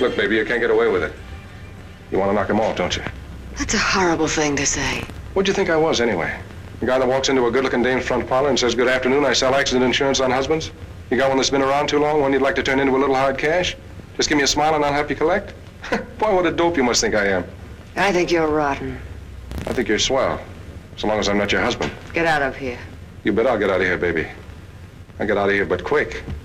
Look, baby, you can't get away with it. You want to knock him off, don't you? That's a horrible thing to say. What'd you think I was, anyway? The guy that walks into a good-looking dame's front parlor and says, "Good afternoon, I sell accident insurance on husbands." You got one that's been around too long, one you'd like to turn into a little hard cash? Just give me a smile and I'll help you collect? Boy, what a dope you must think I am. I think you're rotten. I think you're swell, so long as I'm not your husband. Get out of here. You bet I'll get out of here, baby. I'll get out of here, but quick.